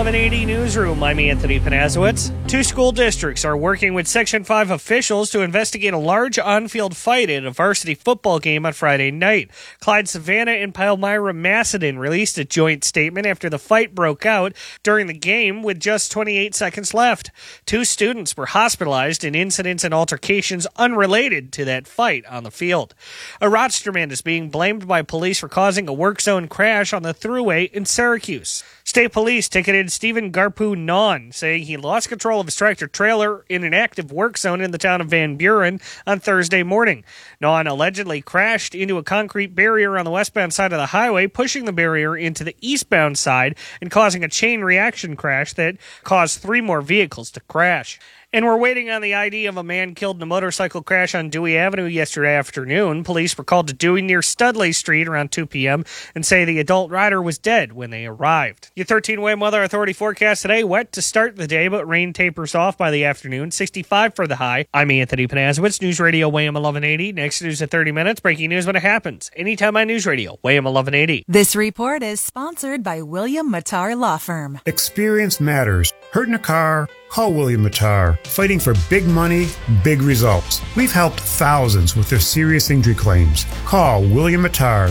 1180 Newsroom. I'm Anthony Panazowitz. Two school districts are working with Section 5 officials to investigate a large on-field fight at a varsity football game on Friday night. Clyde Savannah and Palmyra Macedon released a joint statement after the fight broke out during the game with just 28 seconds left. Two students were hospitalized in incidents and altercations unrelated to that fight on the field. A Rochester man is being blamed by police for causing a work zone crash on the thruway in Syracuse. State police ticketed Stephen Garpu Non, saying he lost control of his tractor-trailer in an active work zone in the town of Van Buren on Thursday morning. Non allegedly crashed into a concrete barrier on the westbound side of the highway, pushing the barrier into the eastbound side and causing a chain reaction crash that caused 3 more vehicles to crash. And we're waiting on the ID of a man killed in a motorcycle crash on Dewey Avenue yesterday afternoon. Police were called to Dewey near Studley Street around 2 p.m. and say the adult rider was dead when they arrived. Your 13 WAM Weather Authority forecast today, wet to start the day, but rain tapers off by the afternoon, 65 for the high. I'm Anthony Panazowitz, News Radio WAM 1180. Next news at 30 minutes, breaking news when it happens. Anytime on News Radio, WAM 1180. This report is sponsored by William Matar Law Firm. Experience matters. Hurt in a car? Call William Matar. Fighting for big money, big results. We've helped thousands with their serious injury claims. Call William Matar,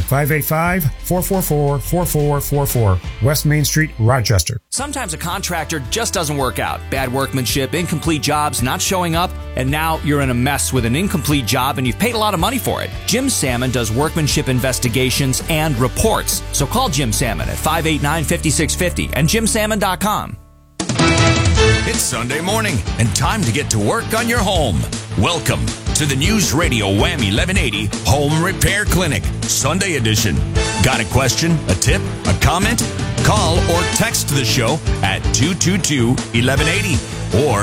585-444-4444, West Main Street, Rochester. Sometimes a contractor just doesn't work out. Bad workmanship, incomplete jobs, not showing up, and now you're in a mess with an incomplete job and you've paid a lot of money for it. Jim Salmon does workmanship investigations and reports. So call Jim Salmon at 589-5650 and jimsalmon.com. It's Sunday morning and time to get to work on your home. Welcome to the News Radio Wham 1180 Home Repair Clinic, Sunday edition. Got a question, a tip, a comment? Call or text the show at 222-1180 or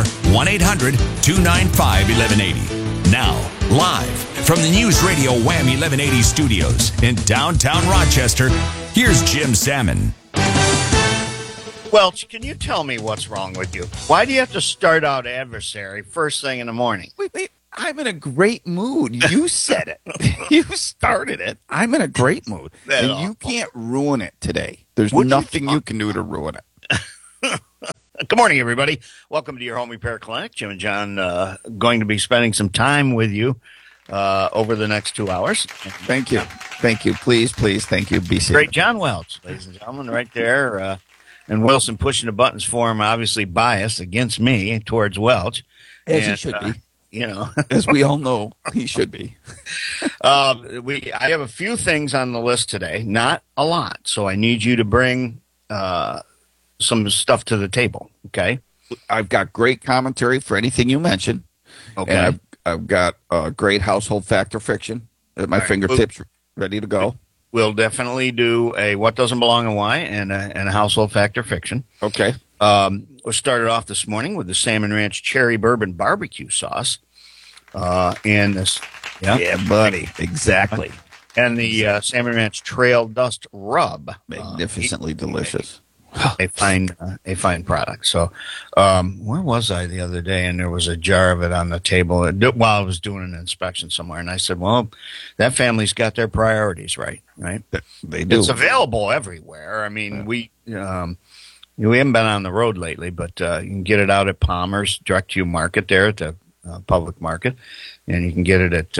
1-800-295-1180. Now, live from the News Radio Wham 1180 studios in downtown Rochester, here's Jim Salmon. Welch, can you tell me what's wrong with you? Why do you have to start out adversary first thing in the morning? Wait. I'm in a great mood. You said it. You started it. I'm in a great mood. And you can't ruin it today. There's nothing you can do to ruin it. Good morning, everybody. Welcome to your Home Repair Clinic. Jim and John going to be spending some time with you over the next 2 hours. Thank you. Please, thank you. Be safe. Great John Welch, ladies and gentlemen, right there. And Wilson pushing the buttons for him, obviously biased against me towards Welch. As he should be. You know. As we all know, he should be. I have a few things on the list today, not a lot. So I need you to bring some stuff to the table, okay? I've got great commentary for anything you mention. Okay. And I've got great household fact or fiction at my fingertips, ready to go. We'll definitely do a What Doesn't Belong and Why and a Household Fact or Fiction. Okay. We started off this morning with the Salmon Ranch Cherry Bourbon Barbecue Sauce. And this, yeah, buddy. Exactly. And the Salmon Ranch Trail Dust Rub. Magnificently delicious. A fine product. So, where was I the other day? And there was a jar of it on the table while I was doing an inspection somewhere. And I said, well, that family's got their priorities right? They do. It's available everywhere. I mean, we haven't been on the road lately, but you can get it out at Palmer's Direct to You Market there at the public market. And you can get it at,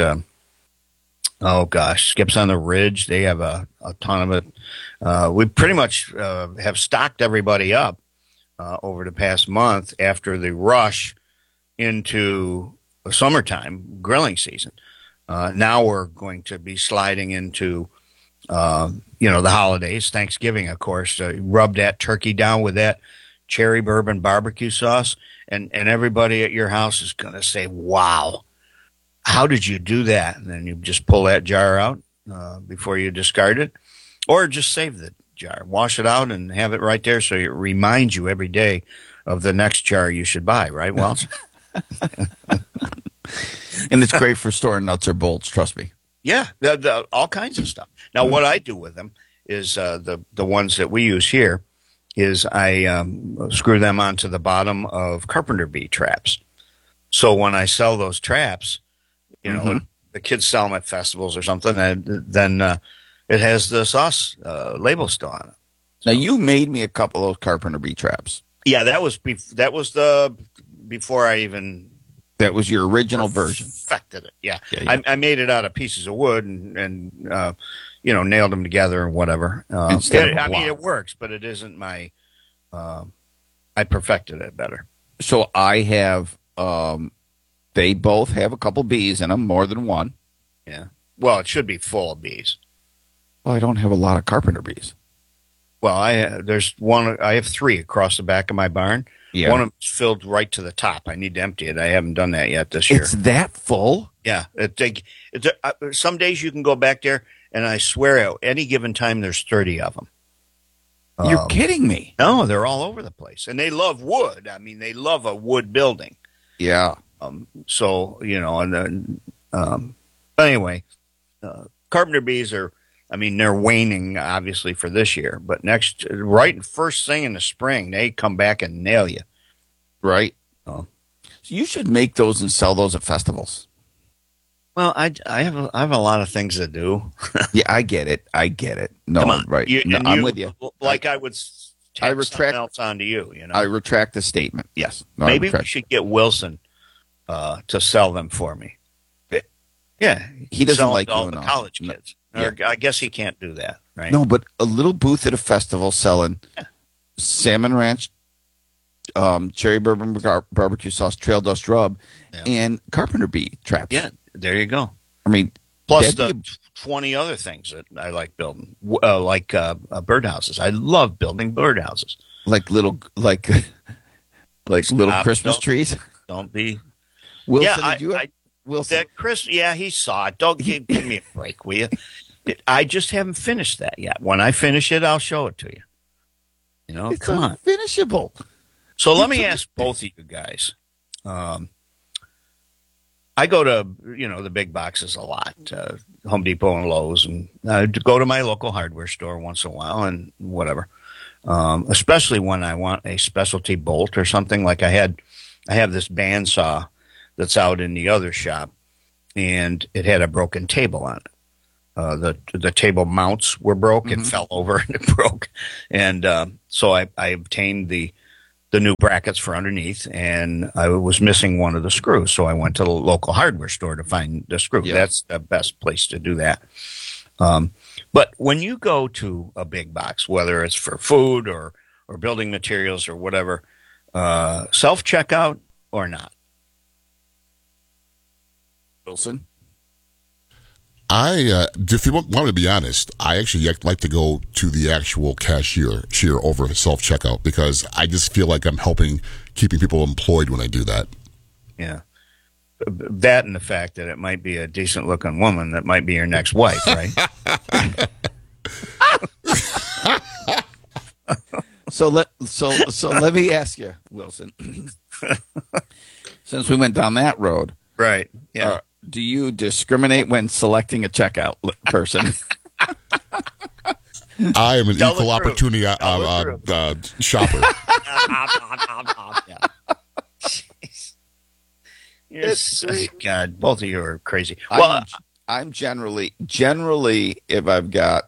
Skips on the Ridge. They have a ton of it. We pretty much have stocked everybody up over the past month after the rush into the summertime grilling season. Now we're going to be sliding into, the holidays, Thanksgiving, of course. Rub that turkey down with that cherry bourbon barbecue sauce, and everybody at your house is going to say, wow, how did you do that? And then you just pull that jar out before you discard it. Or just save the jar, wash it out, and have it right there so it reminds you every day of the next jar you should buy, right, Welch? And it's great for storing nuts or bolts, trust me. Yeah, all kinds of stuff. Now, what I do with them is the ones that we use here is I screw them onto the bottom of carpenter bee traps. So when I sell those traps, the kids sell them at festivals or something, and then it has the sauce label still on it. Now, you made me a couple of those carpenter bee traps. Yeah, that was the before I even. That was your original version. Perfected it. Yeah. I made it out of pieces of wood and nailed them together and whatever. It works, but it isn't my. I perfected it better. So I have. They both have a couple bees in them, more than one. Yeah. Well, it should be full of bees. Well, I don't have a lot of carpenter bees. Well, there's one. I have 3 across the back of my barn. Yeah. One of them's filled right to the top. I need to empty it. I haven't done that yet this year. It's that full? Yeah. Some days you can go back there, and I swear at any given time there's 30 of them. You're kidding me. No, they're all over the place. And they love wood. I mean, they love a wood building. Yeah. Anyway, carpenter bees they're waning obviously for this year, but first thing in the spring, they come back and nail you. Right. So you should make those and sell those at festivals. Well, I have a lot of things to do. Yeah, I get it. No, come on. Right. I'm with you. Like I would tack something else onto you. I retract the statement. Yes. No, maybe we should get Wilson to sell them for me. Yeah, he doesn't like all the college kids. Yeah. I guess he can't do that, right? No, but a little booth at a festival selling Salmon Ranch, cherry bourbon barbecue sauce, trail dust rub, and carpenter bee traps. Yeah, there you go. I mean, plus the 20 other things that I like building, like birdhouses. I love building birdhouses, like little Christmas trees. Don't be. Wilson, did you? Wilson. Chris, he saw it. Don't give me a break, will you? I just haven't finished that yet. When I finish it, I'll show it to you. It's come on. Finishable. So let me ask both of you guys. I go to, the big boxes a lot, Home Depot and Lowe's, and I go to my local hardware store once in a while and whatever. Especially when I want a specialty bolt or something. Like I have this bandsaw that's out in the other shop, and it had a broken table on it. The table mounts were broke. It fell over and it broke. And so I obtained the new brackets for underneath, and I was missing one of the screws. So I went to the local hardware store to find the screw. Yeah. That's the best place to do that. But when you go to a big box, whether it's for food or building materials or whatever, self-checkout or not? Wilson? If you want me to be honest, I actually like to go to the actual cashier over self-checkout because I just feel like I'm keeping people employed when I do that. Yeah. That and the fact that it might be a decent-looking woman that might be your next wife, right? So let me ask you, Wilson, since we went down that road. Right, yeah. Do you discriminate when selecting a checkout person? I am an equal opportunity shopper. Yes, God, both of you are crazy. Well, I'm generally, if I've got,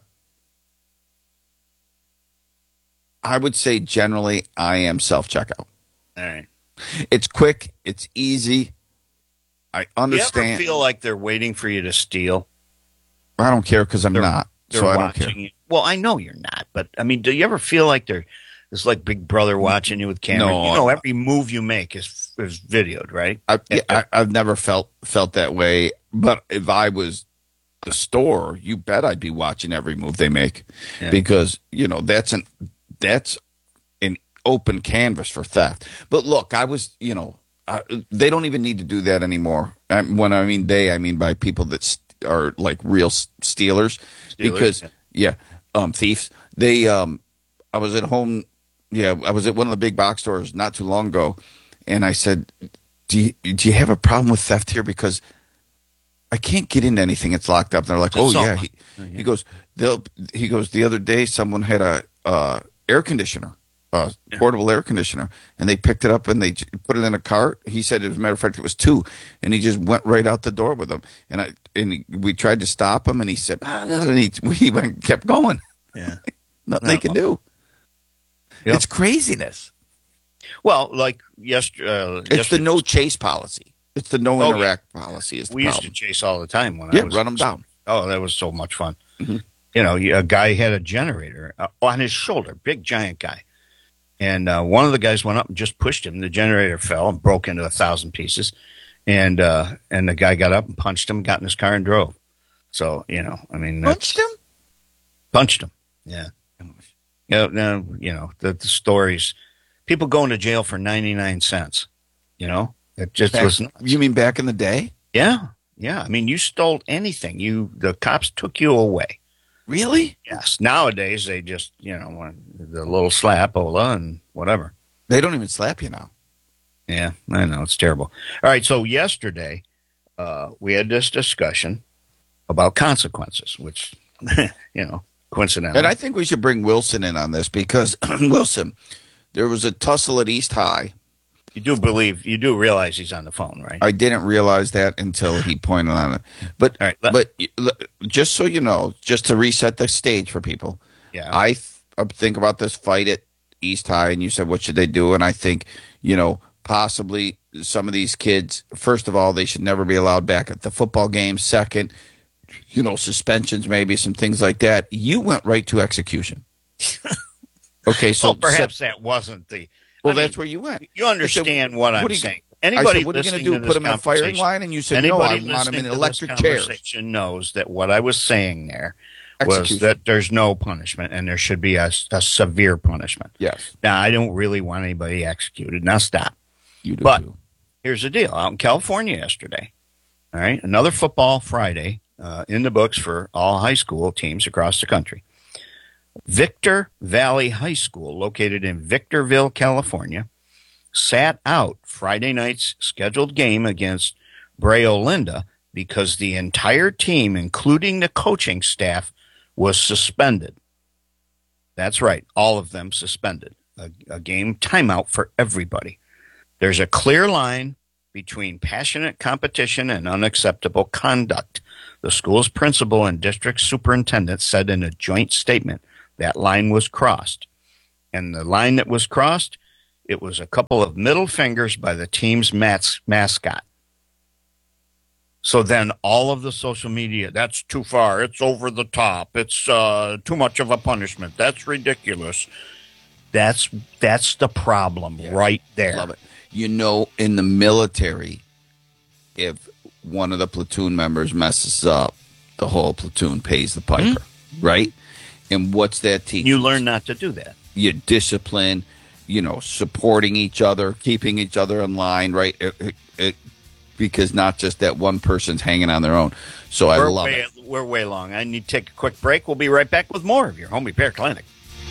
I would say generally I am self-checkout. All right. It's quick. It's easy. I understand. You ever feel like they're waiting for you to steal? I don't care because I'm not. So I don't care. You. Well, I know you're not, but I mean, do you ever feel like it's like Big Brother watching you with cameras? No, every move you make is videoed, right? I've never felt that way. But if I was the store, you bet I'd be watching every move they make, because that's an open canvas for theft. But look, I was they don't even need to do that anymore. When I mean they, I mean by people that are like real stealers because thieves. They I was at home. Yeah, I was at one of the big box stores not too long ago, and I said, "Do you have a problem with theft here? Because I can't get into anything. It's locked up." And they're like, "Oh yeah." He goes, the other day someone had a air conditioner. Portable air conditioner, and they picked it up and they put it in a cart. He said, as a matter of fact, it was 2, and he just went right out the door with them. And we tried to stop him, and he said, and he kept going. Yeah, nothing they can do. Yep. It's craziness. Well, like yesterday, it's the no chase policy. It's the no interact policy. Is the we problem. used to chase all the time when I was run them down. Oh, that was so much fun. Mm-hmm. You know, a guy had a generator on his shoulder, big giant guy, and one of the guys went up and just pushed him. The generator fell and broke into 1,000 pieces, and the guy got up and punched him, got in his car, and drove. So I mean, punched him. Yeah. Now, the stories, people going to jail for 99 cents, it just was nuts. You mean back in the day? Yeah. I mean, you stole anything. The cops took you away. Really? Yes. Nowadays, they just, want the little slap, Ola, and whatever. They don't even slap you now. Yeah, I know. It's terrible. All right. So yesterday, we had this discussion about consequences, which, coincidentally. And I think we should bring Wilson in on this because, Wilson, there was a tussle at East High. You do realize he's on the phone, right? I didn't realize that until he pointed on it. But all right, but just so you know, just to reset the stage for people, I think about this fight at East High, and you said, what should they do? And I think, possibly some of these kids, first of all, they should never be allowed back at the football game. Second, suspensions, maybe some things like that. You went right to execution. Okay, so perhaps that wasn't the. Well, that's where you went. You understand what I'm saying. Anybody what are you going to do? Put him in a firing line? And you said, no, I want him in electric chairs. Knows that what I was saying there was that there's no punishment and there should be a severe punishment. Yes. Now, I don't really want anybody executed. Now, stop. You do but too. Here's the deal. Out in California yesterday, all right, another football Friday in the books for all high school teams across the country. Victor Valley High School, located in Victorville, California, sat out Friday night's scheduled game against Brea Olinda because the entire team, including the coaching staff, was suspended. That's right, all of them suspended. A game timeout for everybody. There's a clear line between passionate competition and unacceptable conduct. The school's principal and district superintendent said in a joint statement that line was crossed. And the line that was crossed, it was a couple of middle fingers by the team's mascot. So then all of the social media, that's too far, it's over the top, it's too much of a punishment, that's ridiculous. That's the problem right there. Love it. In the military, if one of the platoon members messes up, the whole platoon pays the piper, right? And what's that teach? You learn not to do that. You discipline, supporting each other, keeping each other in line, right? Because not just that one person's hanging on their own. So I love it. We're way long. I need to take a quick break. We'll be right back with more of your Home Repair Clinic.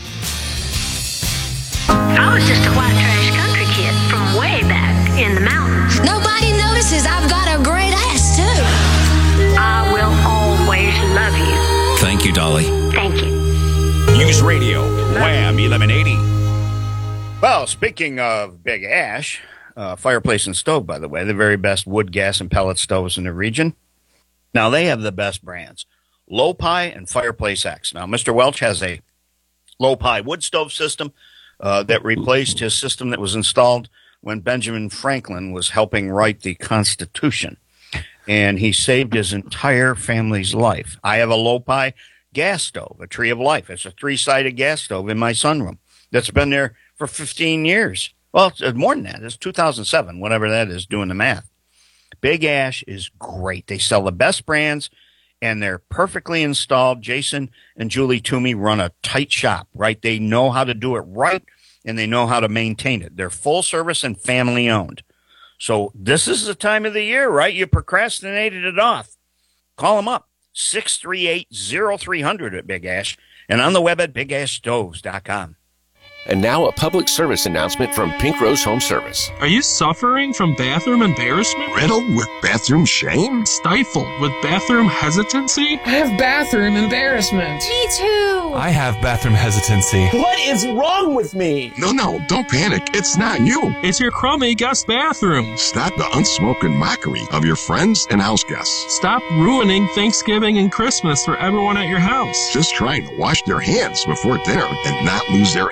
I was just a white trash country kid from way back in the mountains. Nobody notices I've got a great ass, too. I will always love you. Thank you, Dolly. Thank you. News Radio, Wham 1180. Well, speaking of Big Ash, Fireplace and Stove, by the way, the very best wood, gas, and pellet stoves in the region. Now, they have the best brands, Low-Pi and Fireplace X. Now, Mr. Welch has a Low-Pi wood stove system that replaced his system that was installed when Benjamin Franklin was helping write the Constitution. And he saved his entire family's life. I have a Low-Pi gas stove, a Tree of Life. It's a 3-sided gas stove in my sunroom that's been there for 15 years. Well, it's more than that. It's 2007, whatever that is, doing the math. Big Ash is great. They sell the best brands, and they're perfectly installed. Jason and Julie Toomey run a tight shop, right? They know how to do it right, and they know how to maintain it. They're full service and family owned. So this is the time of the year, right? You procrastinated it off. Call them up, 638-0300 at Big Ash, and on the web at bigashstoves.com. And now a public service announcement from Pink Rose Home Service. Are you suffering from bathroom embarrassment? Riddled with bathroom shame? Stifled with bathroom hesitancy? I have bathroom embarrassment. Me too. I have bathroom hesitancy. What is wrong with me? No, don't panic. It's not you. It's your crummy guest bathroom. Stop the unspoken mockery of your friends and house guests. Stop ruining Thanksgiving and Christmas for everyone at your house. Just trying to wash their hands before dinner and not lose their appetite.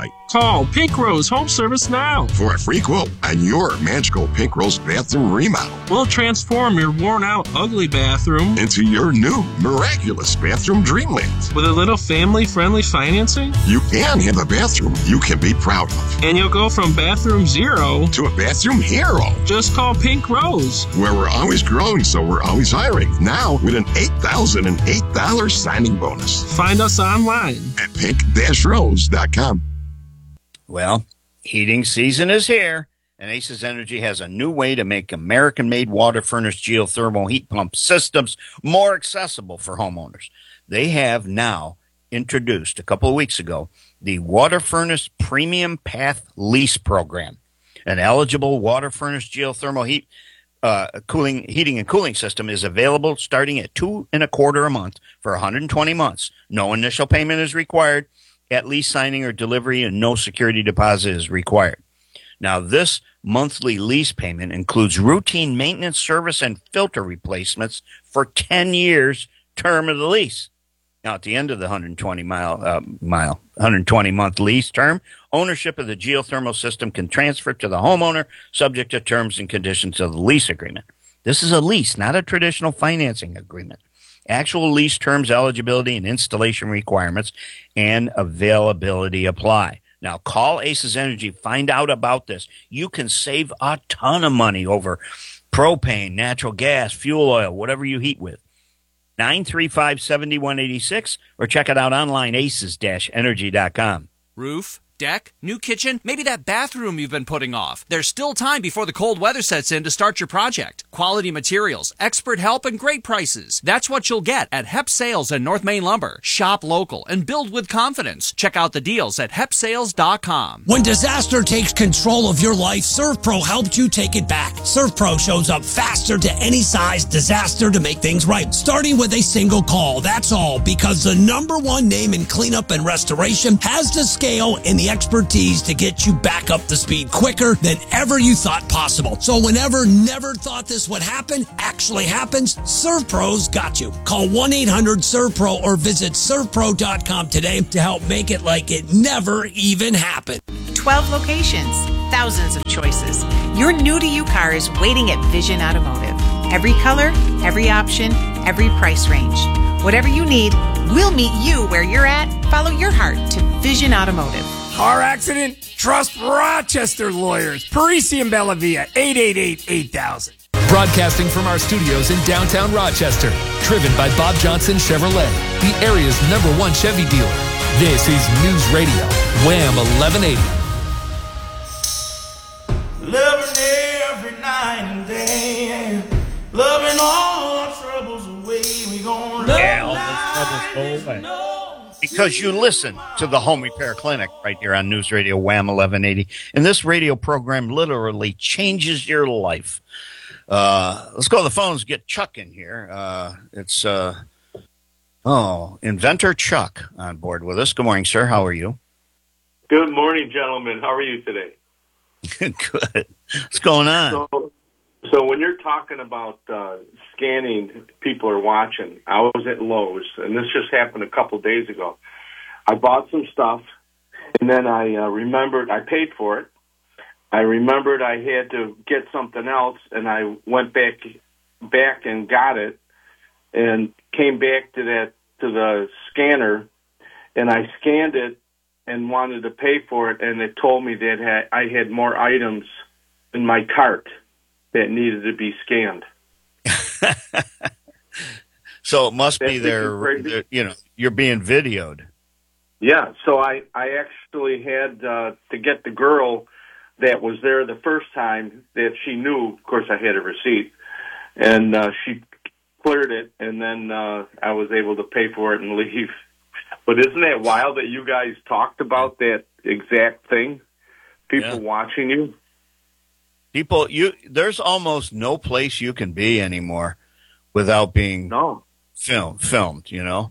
website. Call Pink Rose Home Service now For a free quote on your magical Pink Rose bathroom remodel. We'll transform your worn-out, ugly bathroom into your new, miraculous bathroom dreamland. with a little family-friendly financing. You can have a bathroom you can be proud of. And you'll go from bathroom zero to a bathroom hero. Just call Pink Rose. Where we're always growing, so we're always hiring. Now with an $8,008 signing bonus. Find us online at pink-rose.com. Well, heating season is here, and Aces Energy has a new way to make American-made water-furnished geothermal heat pump systems more accessible for homeowners. They have now introduced, a couple of weeks ago, the Water Furnished Premium Path Lease Program. An eligible water-furnished geothermal heating and cooling system is available starting at $2.25 a month for 120 months. No initial payment is required at lease signing or delivery, and no security deposit is required. Now, this monthly lease payment includes routine maintenance, service, and filter replacements for 10 years term of the lease. Now, at the end of the 120-month lease term, ownership of the geothermal system can transfer to the homeowner, subject to terms and conditions of the lease agreement. This is a lease, not a traditional financing agreement. Actual lease terms, eligibility, and installation requirements and availability apply. Now, call Aces Energy. Find out about this. You can save a ton of money over propane, natural gas, fuel oil, whatever you heat with. 935-7186, or check it out online, aces-energy.com. Roof, deck, new kitchen, maybe that bathroom you've been putting off. There's still time before the cold weather sets in to start your project. Quality materials, expert help, and great prices. That's what you'll get at Hep Sales and North Main Lumber. Shop local and build with confidence. Check out the deals at hepsales.com. When disaster takes control of your life, ServPro helps you take it back. ServPro shows up faster to any size disaster to make things right, starting with a single call. That's all, because the #1 name in cleanup and restoration has the scale and the expertise to get you back up to speed quicker than ever you thought possible. So whenever never thought this would happen actually happens, ServPro's got you. Call 1-800-ServPro or visit servpro.com today to help make it like it never even happened. 12 locations, thousands of choices. Your new-to-you car is waiting at Vision Automotive. Every color, every option, every price range. Whatever you need, we'll meet you where you're at. Follow your heart to Vision Automotive. Car accident? Trust Rochester lawyers. Parisi and Bellavia, 888-8000. Broadcasting from our studios in downtown Rochester. Driven by Bob Johnson Chevrolet, the area's #1 Chevy dealer. This is News Radio, Wham 1180. Loving every night and day. Loving all our troubles away. We gonna love all the troubles go away. Because you listen to the Home Repair Clinic right here on News Radio Wham 1180. And this radio program literally changes your life. Let's go to the phones, get Chuck in here. It's Inventor Chuck on board with us. Good morning, sir. How are you? Good morning, gentlemen. How are you today? Good. What's going on? So when you're talking about scanning, people are watching. I was at Lowe's, and this just happened a couple days ago. I bought some stuff, and then I remembered I paid for it. I remembered I had to get something else, and I went back and got it, and came back to the scanner, and I scanned it and wanted to pay for it, and it told me that I had more items in my cart that needed to be scanned. So it must be there, you're being videoed. Yeah, so I actually had to get the girl that was there the first time that she knew. Of course, I had a receipt, and she cleared it, and then I was able to pay for it and leave. But isn't that wild that you guys talked about that exact thing? People watching you? There's almost no place you can be anymore without being filmed, you know?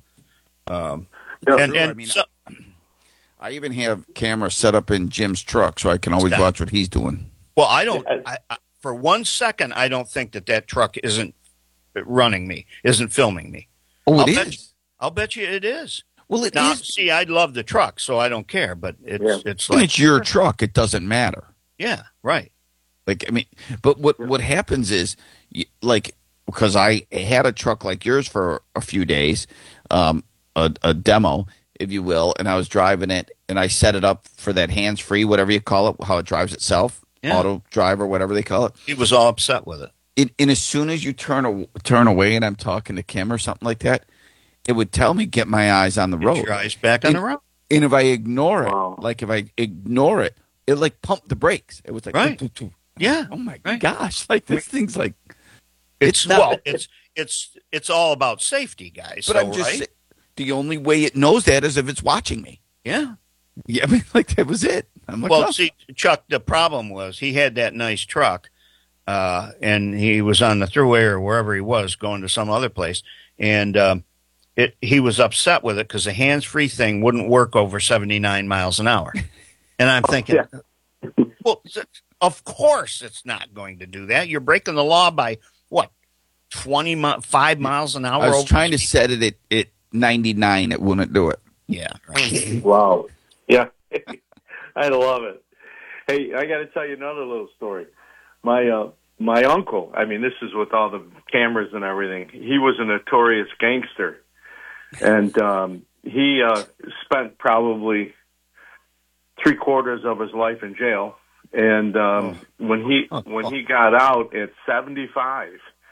I even have cameras set up in Jim's truck so I can always watch what he's doing. Well, for 1 second, I don't think that truck isn't filming me. Oh, it is? I'll bet you it is. Well, it now, is. see, I love the truck, so I don't care. But it's When like it's your truck, it doesn't matter. yeah, right. Like, I mean, but what happens is, like, because I had a truck like yours for a few days, a demo, if you will, and I was driving it, and I set it up for that hands-free, whatever you call it, how it drives itself, auto drive or whatever they call it. He was all upset with it. And as soon as you turn away and I'm talking to Kim or something like that, it would tell me, get my eyes on the road. Get your eyes back on the road. And if I ignore it, it like pumped the brakes. It was like, right. Yeah. Oh my gosh. Like this thing's like, it's all about safety, guys. But I'm just saying, the only way it knows that is if it's watching me. Yeah. Yeah. I mean, like that was it. I'm like, well, see, Chuck, the problem was he had that nice truck, and he was on the thruway or wherever he was going to some other place. And, he was upset with it because the hands-free thing wouldn't work over 79 miles an hour. And I'm thinking, well, of course it's not going to do that. You're breaking the law by, what, 5 miles an hour? I was trying to set it at 99. It wouldn't do it. Yeah. Right. Wow. Yeah. I love it. Hey, I got to tell you another little story. My uncle, I mean, this is with all the cameras and everything, he was a notorious gangster. And he spent probably 3/4 of his life in jail. And when he got out at 75,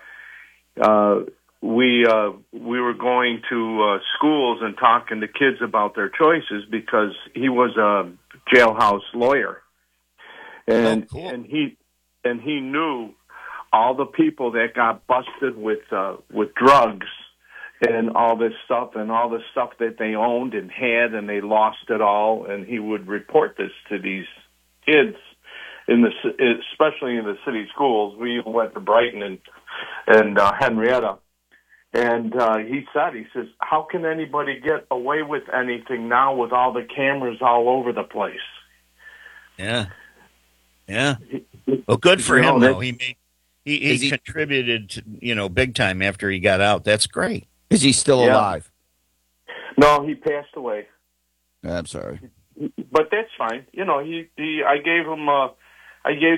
we were going to schools and talking to kids about their choices because he was a jailhouse lawyer, and he knew all the people that got busted with drugs and all this stuff that they owned and had, and they lost it all. And he would report this to these kids especially in the city schools. We went to Brighton and Henrietta. And he says, how can anybody get away with anything now with all the cameras all over the place? Yeah. Yeah. Well, good for him, though. He contributed, big time after he got out. That's great. Is he still alive? No, he passed away. I'm sorry. But that's fine. I gave him